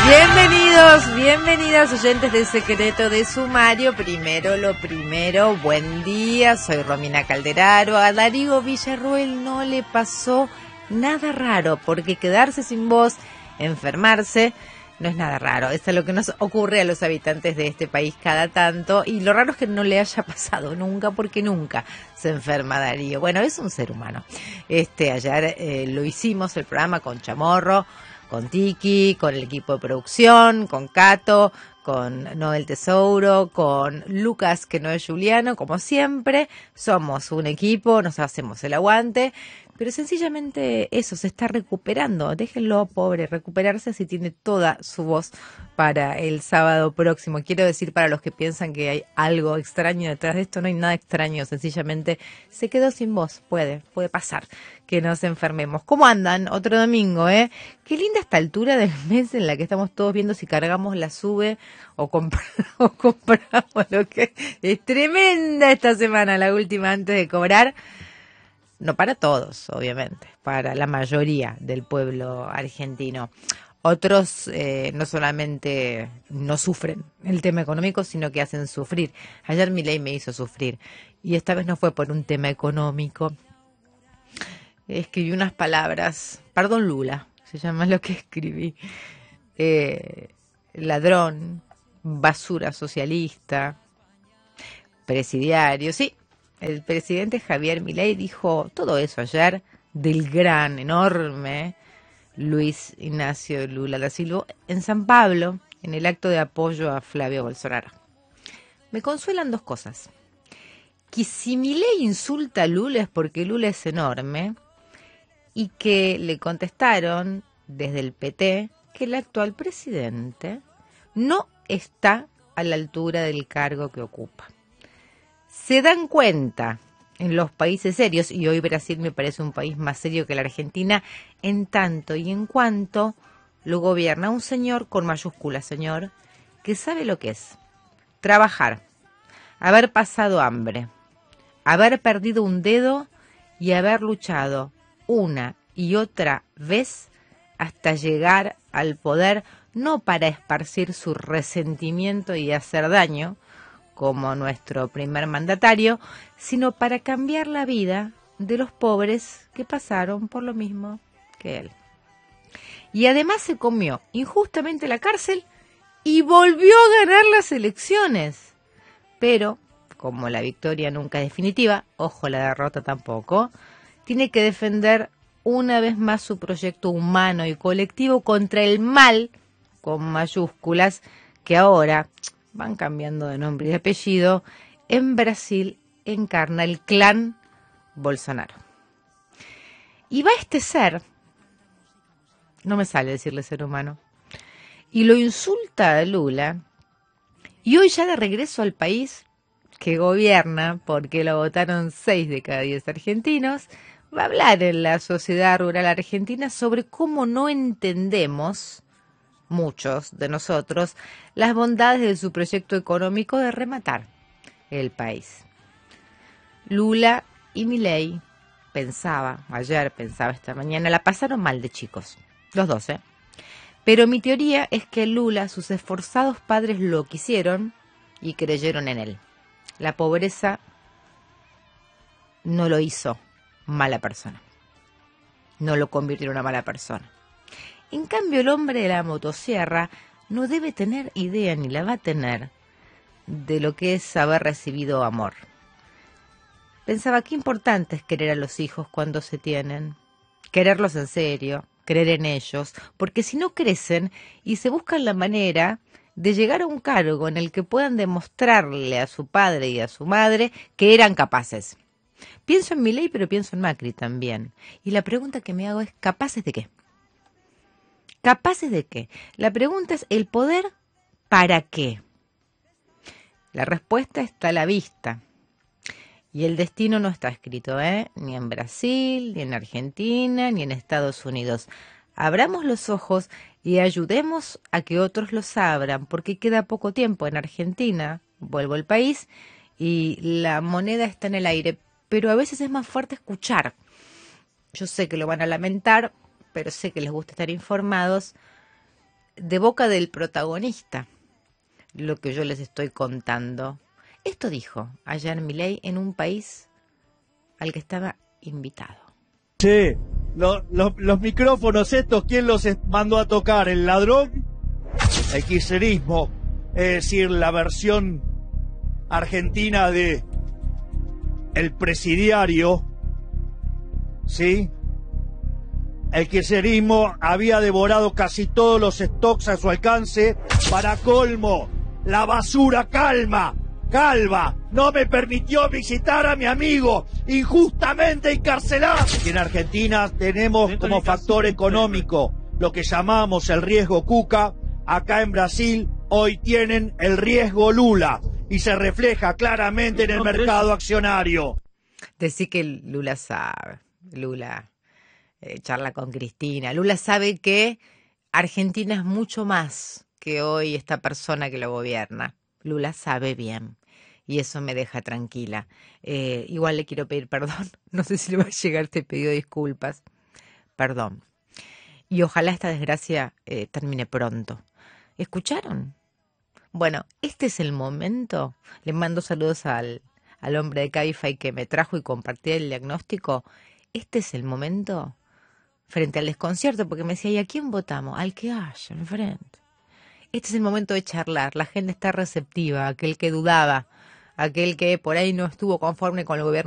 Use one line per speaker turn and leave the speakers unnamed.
Bienvenidas oyentes de Secreto de Sumario. Primero lo primero, buen día, soy Romina Calderaro. A Darío Villarroel no le pasó nada raro, porque quedarse sin voz, enfermarse, no es nada raro. Eso es lo que nos ocurre a los habitantes de este país cada tanto, y lo raro es que no le haya pasado nunca, porque nunca se enferma Darío. Bueno, es un ser humano. Ayer lo hicimos el programa con Chamorro, con Tiki, con el equipo de producción, con Cato, con Noel Tesouro, con Lucas, que no es Juliano, como siempre. Somos un equipo, nos hacemos el aguante, pero sencillamente eso, se está recuperando. Déjenlo, pobre, recuperarse si tiene toda su voz para el sábado próximo. Quiero decir, para los que piensan que hay algo extraño detrás de esto, no hay nada extraño, sencillamente se quedó sin voz. Puede pasar que nos enfermemos. ¿Cómo andan? Otro domingo, ¿eh? Qué linda esta altura del mes en la que estamos todos viendo si cargamos la sube o compramos lo que es tremenda esta semana, la última antes de cobrar. No para todos, obviamente, para la mayoría del pueblo argentino. Otros no solamente no sufren el tema económico, sino que hacen sufrir. Ayer Milei me hizo sufrir, y esta vez no fue por un tema económico. Escribí unas palabras, perdón Lula, se llama lo que escribí. Ladrón, basura socialista, presidiario, sí. El presidente Javier Milei dijo todo eso ayer del gran, enorme Luis Ignacio Lula da Silva en San Pablo, en el acto de apoyo a Flavio Bolsonaro. Me consuelan dos cosas: que si Milei insulta a Lula es porque Lula es enorme, y que le contestaron desde el PT que el actual presidente no está a la altura del cargo que ocupa. Se dan cuenta en los países serios, y hoy Brasil me parece un país más serio que la Argentina, en tanto y en cuanto lo gobierna un señor con mayúsculas, señor, que sabe lo que es trabajar, haber pasado hambre, haber perdido un dedo y haber luchado una y otra vez hasta llegar al poder, no para esparcir su resentimiento y hacer daño, como nuestro primer mandatario, sino para cambiar la vida de los pobres que pasaron por lo mismo que él. Y además se comió injustamente la cárcel y volvió a ganar las elecciones. Pero, como la victoria nunca es definitiva, ojo, la derrota tampoco, tiene que defender una vez más su proyecto humano y colectivo contra el mal, con mayúsculas, que ahora van cambiando de nombre y de apellido. En Brasil encarna el clan Bolsonaro. Y va este ser, no me sale decirle ser humano, y lo insulta a Lula, y hoy ya de regreso al país que gobierna, porque lo votaron 6 de cada 10 argentinos, va a hablar en la sociedad rural argentina sobre cómo no entendemos, muchos de nosotros, las bondades de su proyecto económico de rematar el país. Lula y Milei pensaba esta mañana, la pasaron mal de chicos, los dos, pero mi teoría es que Lula, sus esforzados padres lo quisieron y creyeron en él. La pobreza no lo hizo mala persona, no lo convirtió en una mala persona. En cambio, el hombre de la motosierra no debe tener idea, ni la va a tener, de lo que es haber recibido amor. Pensaba qué importante es querer a los hijos cuando se tienen, quererlos en serio, creer en ellos, porque si no crecen y se buscan la manera de llegar a un cargo en el que puedan demostrarle a su padre y a su madre que eran capaces. Pienso en Milei, pero pienso en Macri también. Y la pregunta que me hago es, ¿capaces de qué? ¿Capaces de qué? La pregunta es, ¿el poder para qué? La respuesta está a la vista. Y el destino no está escrito, ni en Brasil, ni en Argentina, ni en Estados Unidos. Abramos los ojos y ayudemos a que otros los abran, porque queda poco tiempo en Argentina. Vuelvo al país y la moneda está en el aire, pero a veces es más fuerte escuchar. Yo sé que lo van a lamentar, pero sé que les gusta estar informados. de boca del protagonista lo que yo les estoy contando. Esto dijo ayer Milei en un país al que estaba invitado.
Sí, los micrófonos estos, ¿quién los mandó a tocar? ¿El ladrón? El kirchnerismo, es decir, la versión argentina de el presidiario, ¿sí? El kirchnerismo había devorado casi todos los stocks a su alcance. Para colmo, la basura calva no me permitió visitar a mi amigo injustamente encarcelado. Y en Argentina tenemos como factor económico lo que llamamos el riesgo Cuca. Acá en Brasil hoy tienen el riesgo Lula y se refleja claramente en el mercado accionario.
Decir que Lula sabe, Lula charla con Cristina, Lula sabe que Argentina es mucho más que hoy esta persona que lo gobierna. Lula sabe bien y eso me deja tranquila. Igual le quiero pedir perdón, no sé si le va a llegar este pedido de disculpas. Perdón. Y ojalá esta desgracia termine pronto. ¿Escucharon? Bueno, este es el momento. Le mando saludos al hombre de Cabify que me trajo y compartió el diagnóstico. Este es el momento frente al desconcierto, porque me decía, ¿y a quién votamos? Al que haya enfrente. Este es el momento de charlar. La gente está receptiva, aquel que dudaba, aquel que por ahí no estuvo conforme con el gobierno